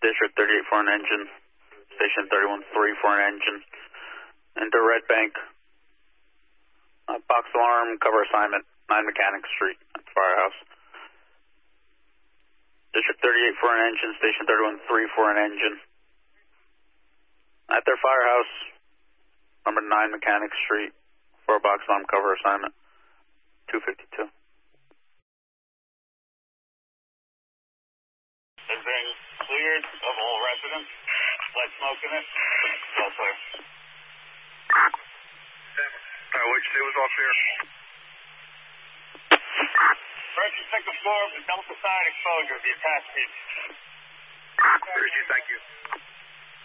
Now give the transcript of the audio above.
District 38 for an engine. Station 31-3 for an engine. Into Red Bank. Box alarm, cover assignment, 9 Mechanic Street at the firehouse. District 38 for an engine, Station 31-3 for an engine. At their firehouse, number 9 Mechanic Street, for a box alarm cover assignment, 252. Has been cleared of all residents. Light smoke in it. All clear. What'd you say was all clear? First and second floor of the Delta side exposure of the attached piece. Thank you.